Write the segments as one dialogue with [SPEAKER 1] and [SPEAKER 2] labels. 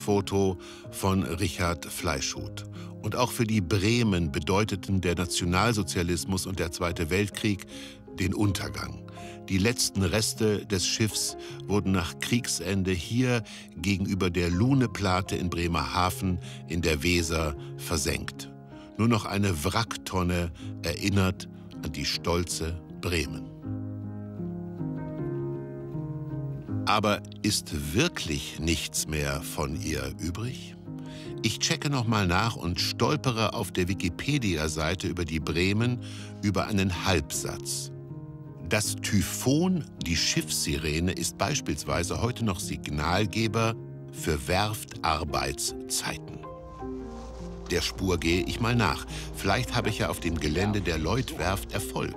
[SPEAKER 1] Foto von Richard Fleischhut. Und auch für die Bremen bedeuteten der Nationalsozialismus und der Zweite Weltkrieg den Untergang. Die letzten Reste des Schiffs wurden nach Kriegsende hier gegenüber der Luneplate in Bremerhaven in der Weser versenkt. Nur noch eine Wracktonne erinnert an die stolze Bremen. Aber ist wirklich nichts mehr von ihr übrig? Ich checke noch mal nach und stolpere auf der Wikipedia-Seite über die Bremen über einen Halbsatz. Das Typhon, die Schiffssirene, ist beispielsweise heute noch Signalgeber für Werftarbeitszeiten. Der Spur gehe ich mal nach. Vielleicht habe ich ja auf dem Gelände der Lloyd-Werft Erfolg.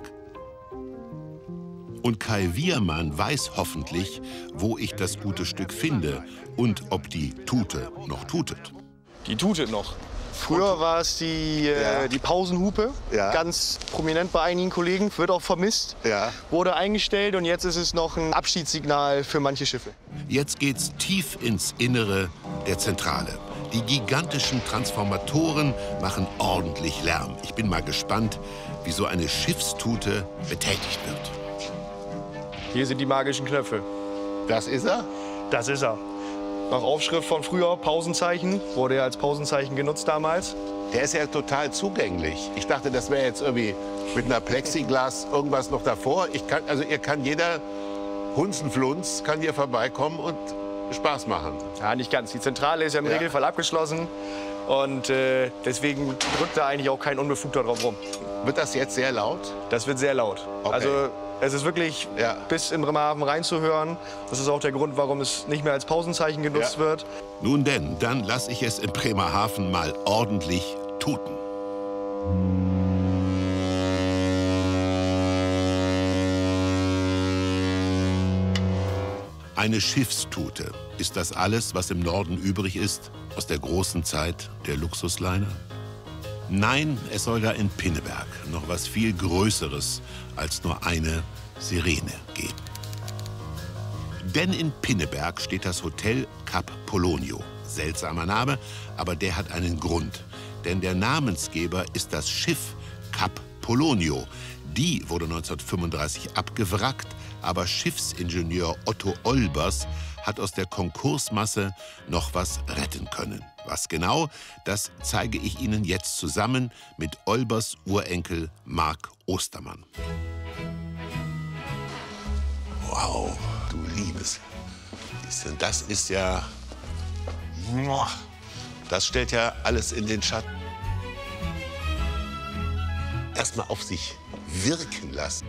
[SPEAKER 1] Und Kai Wiermann weiß hoffentlich, wo ich das gute Stück finde und ob die Tute noch tutet.
[SPEAKER 2] Die tutet noch. Früher war es die Pausenhupe, ganz prominent bei einigen Kollegen, wird auch vermisst, wurde eingestellt und jetzt ist es noch ein Abschiedssignal für manche Schiffe.
[SPEAKER 1] Jetzt geht's tief ins Innere der Zentrale. Die gigantischen Transformatoren machen ordentlich Lärm. Ich bin mal gespannt, wie so eine Schiffstute betätigt wird.
[SPEAKER 2] Hier sind die magischen Knöpfe.
[SPEAKER 3] Das ist er?
[SPEAKER 2] Das ist er. Nach Aufschrift von früher, Pausenzeichen, wurde ja als Pausenzeichen genutzt damals.
[SPEAKER 3] Der ist ja total zugänglich. Ich dachte, das wäre jetzt irgendwie mit einer Plexiglas irgendwas noch davor. Jeder Hunzenflunz kann hier vorbeikommen und Spaß machen.
[SPEAKER 2] Ja, nicht ganz. Die Zentrale ist ja im Regelfall abgeschlossen. Und deswegen drückt da eigentlich auch kein Unbefugter drauf rum.
[SPEAKER 3] Wird das jetzt sehr laut?
[SPEAKER 2] Das wird sehr laut.
[SPEAKER 3] Okay.
[SPEAKER 2] Also es ist wirklich bis in Bremerhaven reinzuhören. Das ist auch der Grund, warum es nicht mehr als Pausenzeichen genutzt wird.
[SPEAKER 1] Nun denn, dann lasse ich es in Bremerhaven mal ordentlich tuten. Eine Schiffstute. Ist das alles, was im Norden übrig ist aus der großen Zeit der Luxusliner? Nein, es soll da in Pinneberg noch was viel Größeres als nur eine Sirene geben. Denn in Pinneberg steht das Hotel Cap Polonio. Seltsamer Name, aber der hat einen Grund. Denn der Namensgeber ist das Schiff Cap Polonio. Die wurde 1935 abgewrackt, aber Schiffsingenieur Otto Olbers hat aus der Konkursmasse noch was retten können. Was genau, das zeige ich Ihnen jetzt zusammen mit Olbers Urenkel Mark Ostermann. Wow, du Liebes. Das ist ja... Das stellt ja alles in den Schatten. Erstmal auf sich wirken lassen.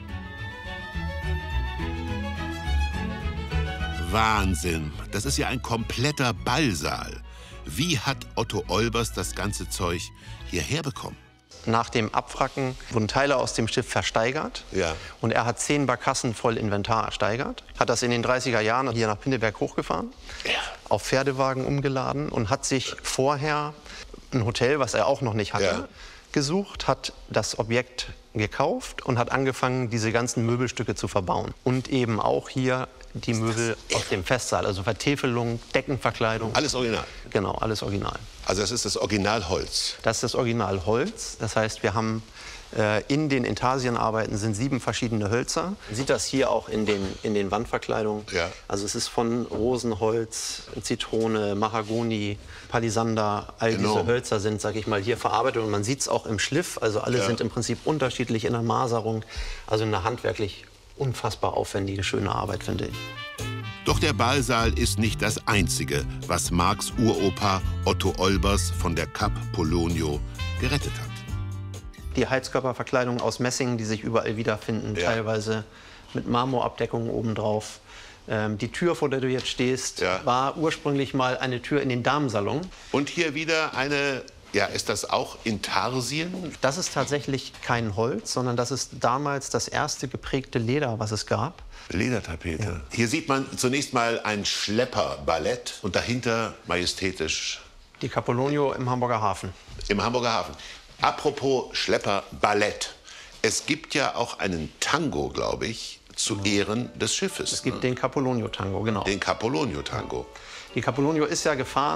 [SPEAKER 1] Wahnsinn, das ist ja ein kompletter Ballsaal. Wie hat Otto Olbers das ganze Zeug hierher bekommen?
[SPEAKER 4] Nach dem Abwracken wurden Teile aus dem Schiff versteigert. Und er hat 10 Barkassen voll Inventar ersteigert. Hat das in den 30er Jahren hier nach Pinneberg hochgefahren, auf Pferdewagen umgeladen und hat sich vorher ein Hotel, was er auch noch nicht hatte, gesucht, hat das Objekt gekauft und hat angefangen, diese ganzen Möbelstücke zu verbauen. Und eben auch hier die Möbel aus dem Festsaal, also Vertäfelung, Deckenverkleidung.
[SPEAKER 1] Alles original?
[SPEAKER 4] Genau, alles original.
[SPEAKER 1] Also das ist das Originalholz?
[SPEAKER 4] Das ist das Originalholz. Das heißt, wir haben in den Intarsienarbeiten sind 7 verschiedene Hölzer. Man sieht das hier auch in den Wandverkleidungen. Also es ist von Rosenholz, Zitrone, Mahagoni, Palisander. All diese Hölzer sind, sag ich mal, hier verarbeitet. Und man sieht es auch im Schliff. Also alle sind im Prinzip unterschiedlich in der Maserung. Also eine handwerklich unfassbar aufwendige, schöne Arbeit, finde ich.
[SPEAKER 1] Doch der Ballsaal ist nicht das Einzige, was Marks Uropa Otto Olbers von der Cap Polonio gerettet hat.
[SPEAKER 4] Die Heizkörperverkleidung aus Messing, die sich überall wiederfinden, teilweise mit Marmorabdeckungen obendrauf. Die Tür, vor der du jetzt stehst, war ursprünglich mal eine Tür in den Damensalon.
[SPEAKER 1] Und hier wieder eine... Ja, ist das auch Intarsien?
[SPEAKER 4] Das ist tatsächlich kein Holz, sondern das ist damals das erste geprägte Leder, was es gab.
[SPEAKER 1] Ledertapete. Hier sieht man zunächst mal ein Schlepperballett und dahinter majestätisch...
[SPEAKER 4] Die Cap Polonio im Hamburger Hafen.
[SPEAKER 1] Im Hamburger Hafen. Apropos Schlepperballett. Es gibt ja auch einen Tango, glaube ich, zu Ehren des Schiffes.
[SPEAKER 4] Es gibt den Cap Polonio Tango, genau.
[SPEAKER 1] Den Cap Polonio Tango.
[SPEAKER 4] Die Capolonio ist ja gefahren